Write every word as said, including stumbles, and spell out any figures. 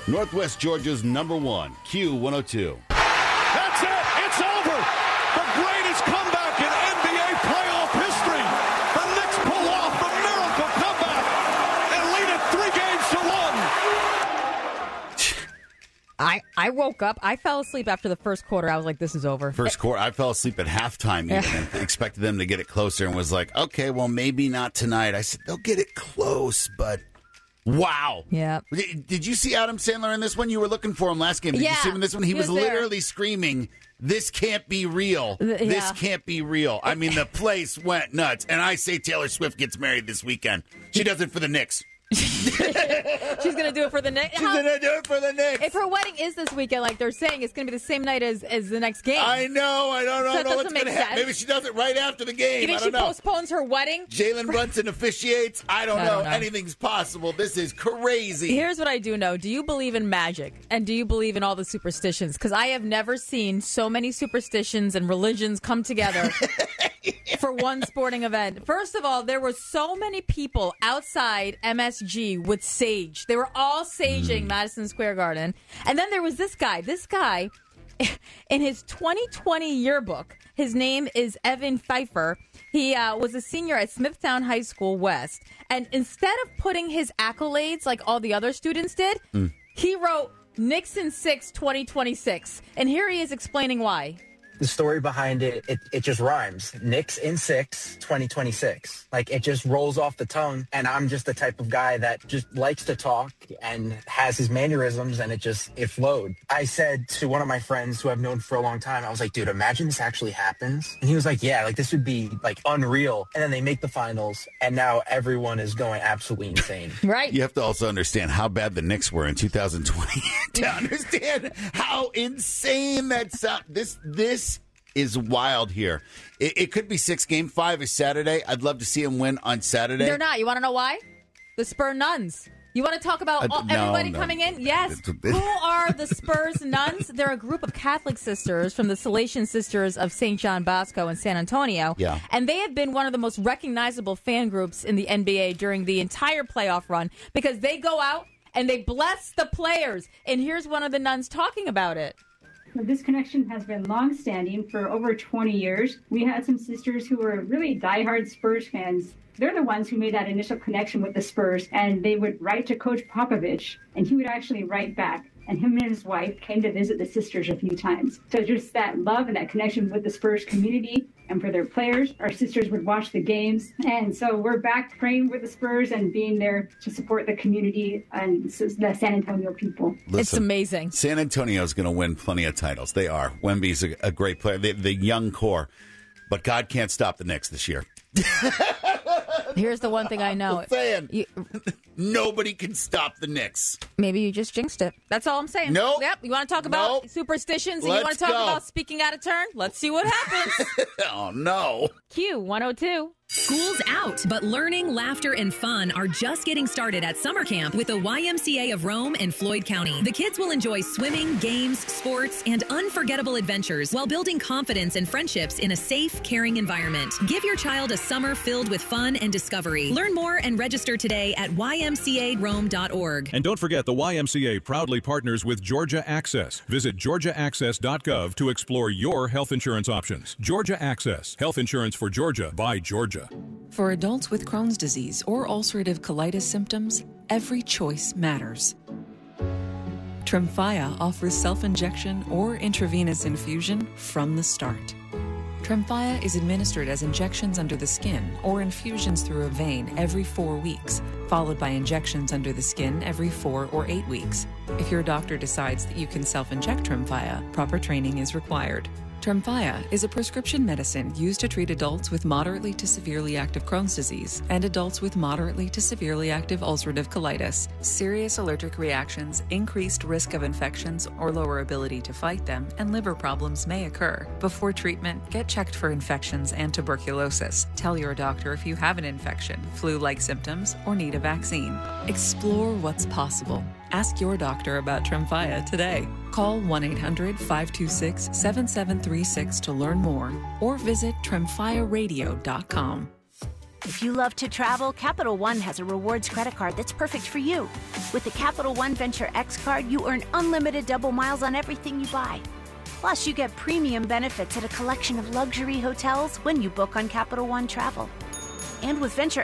Northwest Georgia's number one, Q one oh two. That's it. It's over. The greatest comeback in N B A playoff history. The Knicks pull off the miracle comeback and lead it three games to one. I, I woke up. I fell asleep after the first quarter. I was like, this is over. First quarter, I fell asleep at halftime even and expected them to get it closer and was like, okay, well, maybe not tonight. I said, they'll get it close, but wow. Yeah. Did, did you see Adam Sandler in this one? You were looking for him last game. Did Yeah, you see him in this one? He, he was, was there. literally screaming, this can't be real. Th- This yeah. can't be real. I mean, the place went nuts. And I say Taylor Swift gets married this weekend. She does it for the Knicks. She's going to do it for the Knicks. She's going to do it for the Knicks. If her wedding is this weekend, like they're saying, it's going to be the same night as, as the next game. I know. I don't know, So it know what's doesn't going to make happen. sense. Maybe she does it right after the game. You think I she don't know. postpones her wedding? Jalen Brunson officiates. I don't, I know. don't know. Anything's possible. This is crazy. Here's what I do know. Do you believe in magic? And do you believe in all the superstitions? Because I have never seen so many superstitions and religions come together for one sporting event. First of all, there were so many people outside M S G with sage. They were all saging Mm. Madison Square Garden. And then there was this guy. This guy, in his twenty twenty yearbook, his name is Evan Pfeiffer. He uh, was a senior at Smithtown High School West. And instead of putting his accolades like all the other students did, Mm. he wrote Nixon six twenty twenty-six. And here he is explaining why. The story behind it, it, it just rhymes. Knicks in six, twenty twenty-six. Like, it just rolls off the tongue. And I'm just the type of guy that just likes to talk and has his mannerisms, and it just, it flowed. I said to one of my friends who I've known for a long time, I was like, dude, imagine this actually happens. And he was like, yeah, like, this would be, like, unreal. And then they make the finals, and now everyone is going absolutely insane. Right. You have to also understand how bad the Knicks were in two thousand twenty to understand how insane that sound. This, this is wild here. It, it could be six. Game five is Saturday. I'd love to see them win on Saturday. They're not. You want to know why? The Spur Nuns. You want to talk about Uh, all, no, everybody no. coming in? Yes. Who are the Spurs Nuns? They're a group of Catholic sisters from the Salesian Sisters of Saint John Bosco in San Antonio. Yeah. And they have been one of the most recognizable fan groups in the N B A during the entire playoff run because they go out and they bless the players. And here's one of the nuns talking about it. This connection has been long-standing for over twenty years. We had some sisters who were really diehard Spurs fans. They're the ones who made that initial connection with the Spurs, and they would write to Coach Popovich, and he would actually write back. And him and his wife came to visit the sisters a few times. So just that love and that connection with the Spurs community and for their players. Our sisters would watch the games. And so we're back praying with the Spurs and being there to support the community and the San Antonio people. Listen, It's amazing. San Antonio's going to win plenty of titles. They are. Wemby's a, a great player. The, the young core. But God can't stop the Knicks this year. Here's the one thing I know. I'm saying. You, Nobody can stop the Knicks. maybe you just jinxed it. That's all I'm saying. Nope. Yep. You want to talk about Nope. superstitions and you Let's want to talk go. about speaking out of turn? Let's see what happens. Oh, no. Q one oh two. School's out, but learning, laughter, and fun are just getting started at summer camp with the Y M C A of Rome and Floyd County. The kids will enjoy swimming, games, sports, and unforgettable adventures while building confidence and friendships in a safe, caring environment. Give your child a summer filled with fun and discovery. Learn more and register today at y m c a rome dot org. And don't forget, the Y M C A proudly partners with Georgia Access. Visit georgia access dot gov to explore your health insurance options. Georgia Access, health insurance for Georgia by Georgia. For adults with Crohn's disease or ulcerative colitis symptoms, every choice matters. Tremfya offers self-injection or intravenous infusion from the start. Tremfya is administered as injections under the skin or infusions through a vein every four weeks, followed by injections under the skin every four or eight weeks. If your doctor decides that you can self-inject Tremfya, proper training is required. Tremfya is a prescription medicine used to treat adults with moderately to severely active Crohn's disease and adults with moderately to severely active ulcerative colitis. Serious allergic reactions, increased risk of infections or lower ability to fight them, and liver problems may occur. Before treatment, get checked for infections and tuberculosis. Tell your doctor if you have an infection, flu-like symptoms, or need a vaccine. Explore what's possible. Ask your doctor about Tremfya today. Call one eight hundred five two six seven seven three six to learn more or visit tremfya radio dot com. If you love to travel, Capital One has a rewards credit card that's perfect for you. With the Capital One Venture X card, you earn unlimited double miles on everything you buy. Plus, you get premium benefits at a collection of luxury hotels when you book on Capital One Travel. And with Venture